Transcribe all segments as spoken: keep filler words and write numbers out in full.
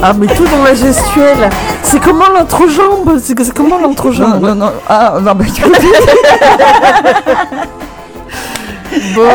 Ah, mais tout dans la gestuelle. C'est comment l'entrejambe? C'est, c'est comment l'entrejambe? Non, non, non. Ah, non, bah, tu peux Bon.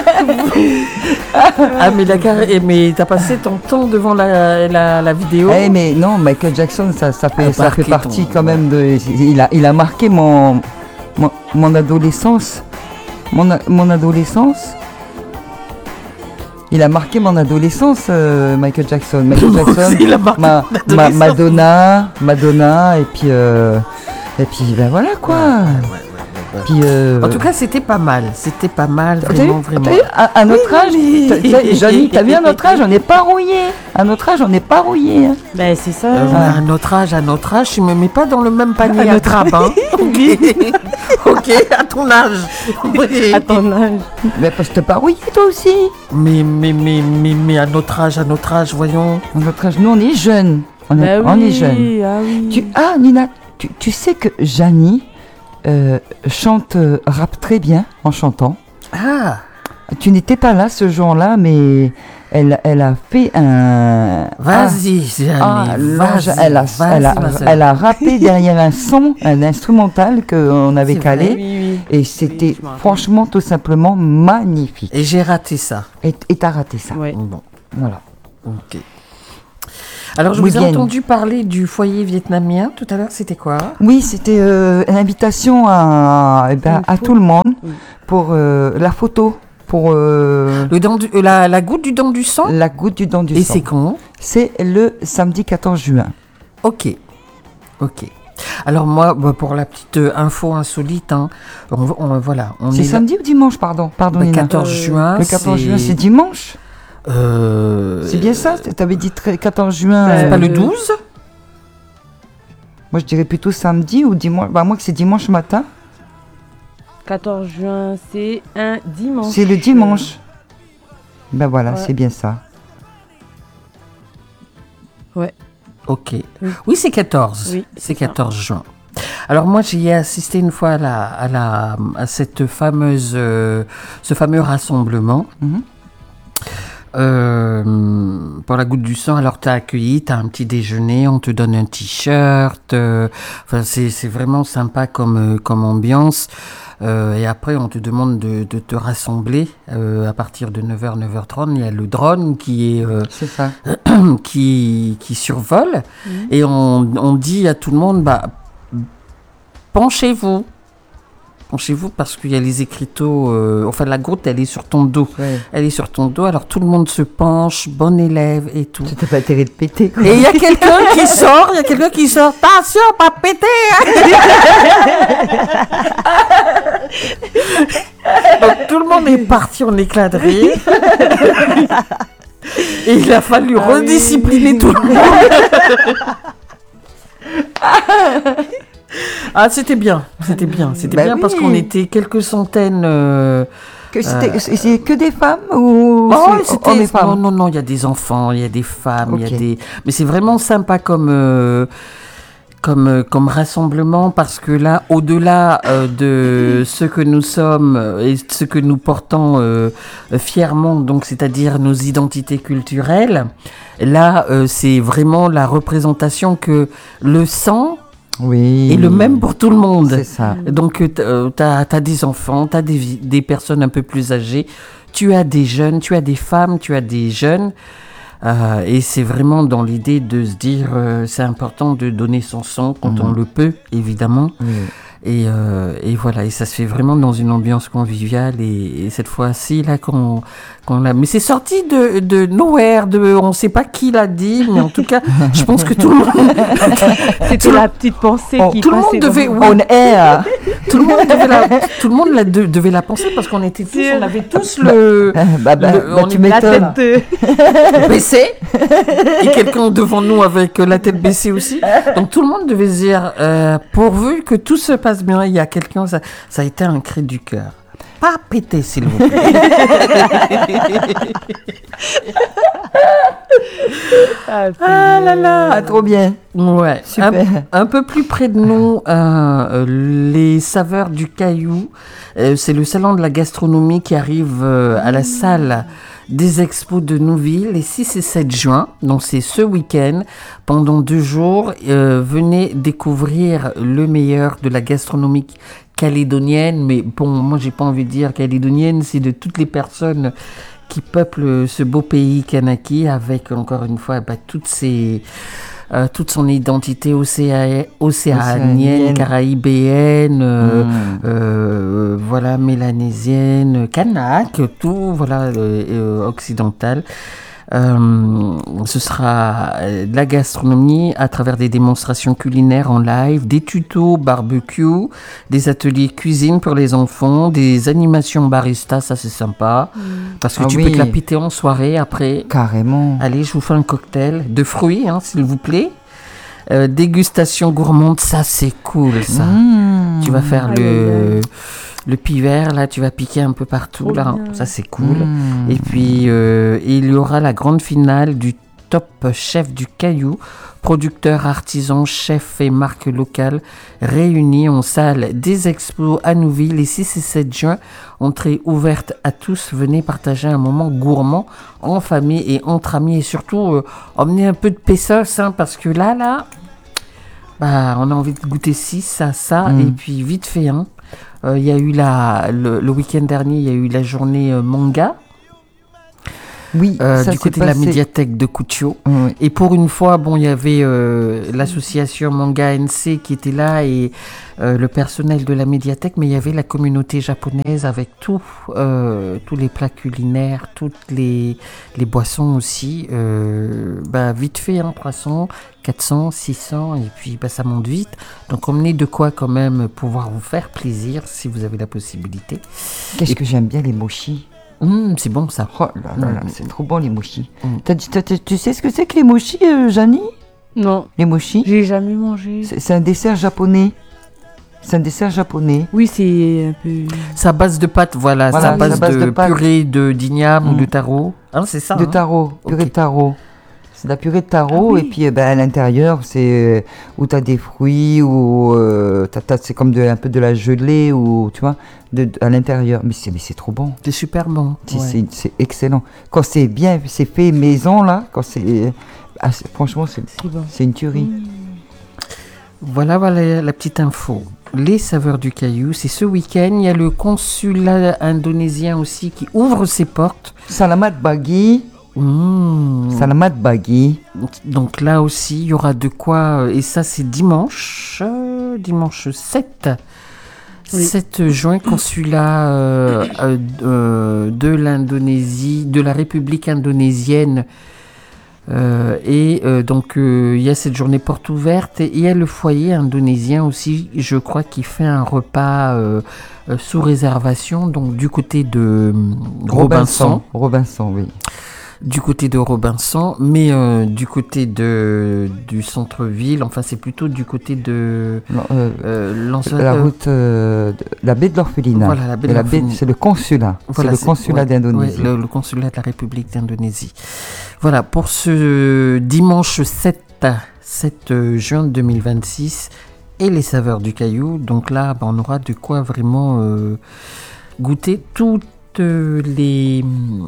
Ah, mais, la, car- eh, mais t'as passé ton temps devant la, la, la vidéo. Eh, mais non, Michael Jackson, ça, ça fait, Ah, ça fait marqué partie ton- quand même de. Il a, il a marqué mon, mon, mon adolescence. Mon, a- mon adolescence. Il a marqué mon adolescence, euh, Michael Jackson. Michael Moi Jackson, aussi, il a marqué ma, mon ma- adolescence. Madonna, Madonna, et puis, euh, et puis, ben voilà quoi. Puis, euh, En tout cas, c'était pas mal. C'était pas mal, t'as vu, vraiment, vraiment. t'as vu, à, à notre âge, oui. t'as- t'as- Johnny, t'as vu à notre âge, on n'est pas rouillé. À notre âge, on n'est pas rouillé. Hein. Ben, c'est ça. Euh, à notre âge, à notre âge, tu me mets pas dans le même panier À à notre crabe, hein. Ok, ok, à ton âge. Oui. À ton âge. Mais parce que t'es pas rouillé toi aussi. Mais, mais, mais, mais, mais à notre âge, à notre âge, voyons. À notre âge, nous on est jeunes. On, est, Ben on oui, est jeunes. Ah oui. Tu, ah Nina, tu, tu sais que Janie euh, chante, euh, rappe très bien en chantant. Ah, Tu n'étais pas là ce jour-là, mais elle, elle a fait un. vas-y, Janie, Ah, là, vas-y, elle, a, vas-y, elle, a, ma sœur. elle a rappé derrière un son, un instrumental qu'on avait C'est calé. vrai, Oui, oui. Et c'était je me rappelle. franchement tout simplement magnifique. Et j'ai raté ça. Et et t'as raté ça. Ouais. Bon, Voilà. ok. Alors, je Oui, vous ai bien. entendu parler du foyer vietnamien tout à l'heure, c'était quoi? Oui, c'était euh, une invitation à, eh ben, Une à photo. tout le monde Oui. pour euh, la photo, pour euh, Le dent du- euh, la, la goutte du dent du sang? la goutte du dent du Et sang. c'est quand? C'est le samedi quatorze juin. Ok, ok. Alors moi, bah, pour la petite euh, info insolite, hein, on, on- voilà, on C'est est samedi ou dimanche, pardon Pardon, le Nina. quatorze Euh, juin. Le quatorze juin, c'est dimanche Euh, C'est bien ça T'avais dit très- quatorze juin. Euh, C'est pas le Euh, douze? Moi, je dirais plutôt samedi ou dimanche. Bah, moi, que c'est dimanche matin. quatorze juin, c'est un dimanche. C'est le dimanche. Ben voilà, Ouais. c'est bien ça. Ok. Oui. Oui, c'est quatorze. Oui, c'est c'est ça. quatorze juin. Alors moi, j'y ai assisté une fois à, la, à, la, à cette fameuse, euh, ce fameux rassemblement. Mhm. Euh, pour la goutte du sang, alors t'as accueilli, t'as un petit déjeuner, on te donne un t-shirt. euh, Enfin, c'est c'est vraiment sympa comme euh, comme ambiance. Euh, et après, on te demande de, de te rassembler euh, à partir de neuf heures, neuf heures trente. Il y a le drone qui est euh, C'est ça. qui qui survole Mhm. et on on dit à tout le monde, bah penchez-vous. Penchez-vous parce qu'il y a les écriteaux, euh, enfin la goutte elle est sur ton dos, Ouais. elle est sur ton dos, alors tout le monde se penche, bon élève et tout. C'était pas intérêt de péter, quoi. Et il y a quelqu'un qui sort, il y a quelqu'un qui sort, attention, pas péter hein. Donc tout le monde est parti en éclat de rire. Et il a fallu Ah oui. rediscipliner tout le monde. Ah, c'était bien, c'était bien, c'était Bah bien oui. parce qu'on était quelques centaines. euh, Que c'était, c'est- c'est que des femmes ou Oh, c'est c'était hommes et femmes non, non, non, il y a des enfants, il y a des femmes, il y Ok. a des. Mais c'est vraiment sympa comme. euh, Comme, euh, comme rassemblement parce que là, au-delà euh, de ce que nous sommes euh, et ce que nous portons euh, euh, fièrement, donc c'est-à-dire nos identités culturelles, là, euh, c'est vraiment la représentation que le sang Oui. est le même pour tout le monde. C'est ça. Donc, tu as, des enfants, tu as des, vi- des personnes un peu plus âgées, tu as des jeunes, tu as des femmes, tu as des jeunes. Euh, et c'est vraiment dans l'idée de se dire, euh, c'est important de donner son sang quand Mhm. on le peut, évidemment. Oui. Et, euh, et voilà, et ça se fait vraiment dans une ambiance conviviale. Et, et cette fois-ci, là, qu'on qu'on l'a. Mais c'est sorti de, de nowhere, de, on ne sait pas qui l'a dit, mais en tout cas, je pense que tout le monde. C'était la petite pensée Oh, qui tout le monde passait dans- devait. oui, On air. tout le monde devait la, tout le monde la de- devait la penser parce qu'on était tous, on avait tous le. bah, bah, Le- bah, on tu est- La m'étonnes. tête. euh, baissé et quelqu'un devant nous avec la tête baissée aussi. Donc tout le monde devait se dire, euh, pourvu que tout se passe bien, il y a quelqu'un, ça, ça a été un cri du cœur. Pas péter, s'il vous plaît. Ah, Ah là là. Ah, trop bien. Ouais, Super. Un, un peu plus près de nous, euh, euh, les saveurs du Caillou. Euh, c'est le salon de la gastronomie qui arrive euh, à la salle des expos de Nouville les six et sept juin. Donc c'est ce week-end. Pendant deux jours, euh, venez découvrir le meilleur de la gastronomie calédonienne. Mais bon, moi j'ai pas envie de dire calédonienne, c'est de toutes les personnes qui peuplent ce beau pays kanaki avec encore une fois bah, toutes ces... Euh, toute son identité océa- océanienne, Océanienne. caraïbéenne, euh, Mm. euh, voilà, mélanésienne, kanak, tout, voilà, euh, euh, occidental. Euh, ce sera euh, de la gastronomie à travers des démonstrations culinaires en live, des tutos barbecue, des ateliers cuisine pour les enfants, des animations barista, ça c'est sympa, parce que Ah tu oui. peux te la péter en soirée après. Carrément. Allez, je vous fais un cocktail de fruits, hein, s'il vous plaît. Euh, dégustation gourmande, ça c'est cool, ça. Mmh. Tu vas faire Aïe, le, aïe, aïe. le pivert, là, tu vas piquer un peu partout, Trop là. bien. Ça c'est cool. Mmh. Et puis, euh, il y aura la grande finale du Top Chef du Caillou, producteurs, artisans, chefs et marques locales réunis en salle des expos à Nouville les six et sept juin. Entrée ouverte à tous. Venez partager un moment gourmand en famille et entre amis. Et surtout, euh, emmenez un peu de pesos, hein, parce que là, là, bah, on a envie de goûter ci, ça, ça. Mm. Et puis, vite fait, hein. Euh, Il y a eu la, le, le week-end dernier, il y a eu la journée euh, manga Oui, euh, ça du s'est côté de la passé. médiathèque de Cutio. Oui. Et pour une fois, bon, il y avait euh, l'association Manga N C qui était là et euh, le personnel de la médiathèque, mais il y avait la communauté japonaise avec tout, euh, tous les plats culinaires, toutes les, les boissons aussi. Euh, bah, vite fait, hein, trois cents, quatre cents, six cents, et puis bah, ça monte vite. Donc emmenez de quoi quand même pouvoir vous faire plaisir si vous avez la possibilité. Qu'est-ce que j'aime bien les mochis. Hum, c'est bon ça. Oh là là là, Mm. c'est trop bon les mochis. Mm. T'as dit- t'as- t'as- tu sais ce que c'est que les mochis, euh, Janie? Non, Les mochis, j'ai jamais mangé. c'est c'est un dessert japonais. C'est un dessert japonais. Oui, c'est un peu. C'est à base de pâte, voilà, Voilà, c'est à base, c'est à base de, de pâte. purée de d'igname ou Mm. de taro. Hein, c'est ça. De hein. taro, purée Ok. de taro. C'est de la purée de taro Ah oui. et puis euh, ben, à l'intérieur c'est euh, où t'as des fruits ou euh, t'as- t'as- c'est comme de, un peu de la gelée ou tu vois de, de- à l'intérieur. Mais c'est mais c'est trop bon. C'est super bon. C'est- ouais. C'est c'est excellent. Quand c'est bien, c'est fait maison là. Quand c'est ah, c'est- franchement c'est C'est bon. c'est une tuerie. Mm. Voilà, voilà la petite info. Les saveurs du Caillou, c'est ce week-end. Il y a le consulat indonésien aussi qui ouvre ses portes. Salamat Bagi, Mmh. Salamat Bagi. Donc là aussi, il y aura de quoi. euh, Et ça, c'est dimanche. euh, dimanche sept. Oui. sept juin, consulat euh, euh, euh, de l'Indonésie, de la République indonésienne. Euh, et euh, donc, euh, il y a cette journée porte ouverte. Et il y a le foyer indonésien aussi, je crois, qui fait un repas euh, euh, sous réservation. Donc, du côté de euh, Robinson. Robinson, oui. Du côté de Robinson, mais euh, du côté de, du centre-ville, enfin c'est plutôt du côté de Non, euh, euh, Lens- la euh, route, euh, de- la baie de l'orphelinat. Voilà, la baie de Et la l'Orphelinat. c'est le consulat. voilà, c'est le consulat ouais, d'Indonésie. ouais, le, le consulat de la République d'Indonésie. Voilà, pour ce dimanche sept, sept juin deux mille vingt-six, et les saveurs du Caillou. Donc là, bah, on aura de quoi vraiment euh, goûter toutes les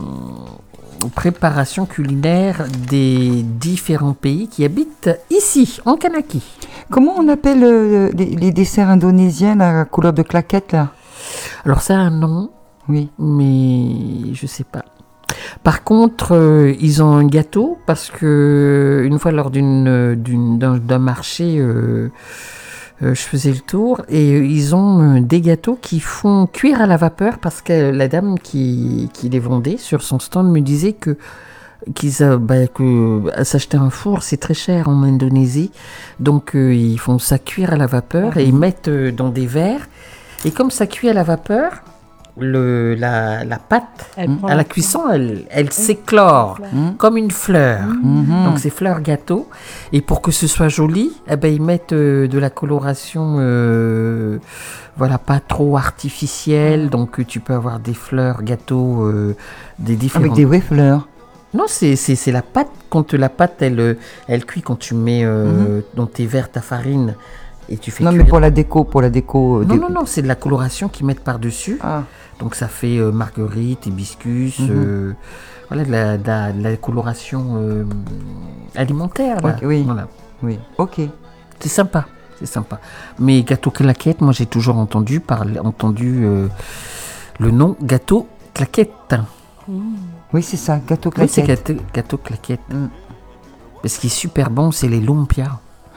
préparations culinaires des différents pays qui habitent ici, en Kanaki. Comment on appelle euh, les, les desserts indonésiens, la couleur de claquette là? Alors ça a un nom, Oui. mais je sais pas. Par contre, euh, ils ont un gâteau parce que une fois lors d'une, d'une, d'un, d'un marché, euh, euh, je faisais le tour et euh, ils ont euh, des gâteaux qui font cuire à la vapeur parce que la dame qui, qui les vendait sur son stand me disait que qu'ils a, bah, que à s'acheter un four c'est très cher en Indonésie, donc euh, ils font ça cuire à la vapeur et ils mettent euh, dans des verres et comme ça cuit à la vapeur, le la, la pâte Elle prend à la cuisson elle, elle s'éclore Mmh. comme une fleur. Mhm. Donc c'est fleur gâteau. Et pour que ce soit joli, eh ben, ils mettent euh, de la coloration, euh, voilà, pas trop artificielle. Donc euh, tu peux avoir des fleurs gâteau, euh, des différents. Avec des wafleurs. Non, c'est, c'est, c'est la pâte. Quand la pâte, elle, euh, elle cuit, quand tu mets euh, dans tes verres ta farine et tu fais Non, cuire. mais pour la déco, pour la déco. euh, Non, des- non, non, c'est de la coloration qu'ils mettent par-dessus. Ah, Donc ça fait euh, marguerite, hibiscus, Mhm. euh, voilà, de la, de la- de la coloration euh, alimentaire. Là. Ok, oui. Voilà. oui. Ok. C'est sympa, c'est sympa. Mais gâteau claquette, moi j'ai toujours entendu, parler, entendu euh, le nom gâteau claquette. Oui, c'est ça, gâteau Oui, c'est claquette. gâteau, gâteau claquette. Mm. Mais ce qui est super bon, c'est les lumpias.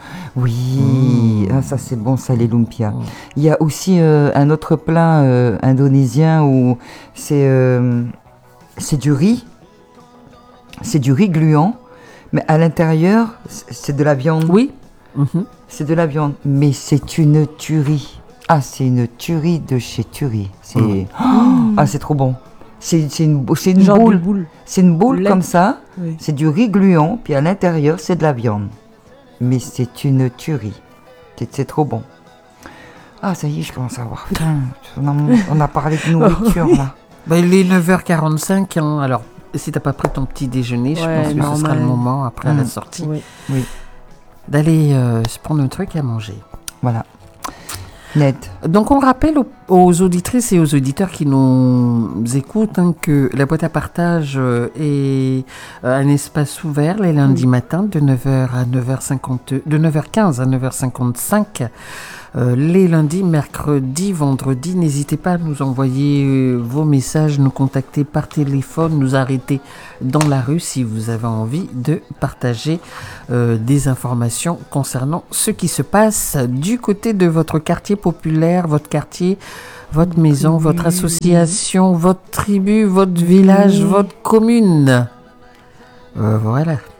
Oui, ah, ça c'est bon, ça les lumpias. Mm. Il y a aussi euh, un autre plat euh, indonésien où c'est euh, c'est du riz, c'est du riz gluant, mais à l'intérieur c- c'est de la viande. Oui. Mhm. C'est de la viande, mais c'est une tuerie. Ah, c'est une tuerie de chez tuerie. C'est Mm. Oh, ah, c'est trop bon. C'est c'est une, bou- c'est une Genre boule, de boule. c'est une boule Lait. comme ça. Oui. C'est du riz gluant, puis à l'intérieur, c'est de la viande. Mais c'est une tuerie. C'est, c'est trop bon. Ah, ça y est, je commence à avoir faim. On a, on a parlé de nourriture, là. Bah, il est neuf heures quarante-cinq. Hein. Alors, si t'as pas pris ton petit déjeuner, je Ouais, pense que ce sera normal. le moment, après Mm. la sortie, Oui. d'aller euh, se prendre un truc à manger. Voilà. Ned. Donc on rappelle aux, aux auditrices et aux auditeurs qui nous écoutent hein, que la boîte à partage euh, est euh, un espace ouvert les lundis matins de neuf heures à neuf heures cinquante, de neuf heures quinze à neuf heures cinquante-cinq. Euh, les lundis, mercredis, vendredis. N'hésitez pas à nous envoyer euh, vos messages, nous contacter par téléphone, nous arrêter dans la rue si vous avez envie de partager euh, des informations concernant ce qui se passe du côté de votre quartier populaire, votre quartier, votre maison, votre association, votre tribu, votre village, votre commune. Euh, voilà.